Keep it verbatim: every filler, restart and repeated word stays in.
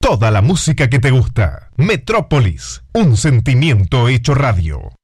toda la música que te gusta. Metrópolis, un sentimiento hecho radio.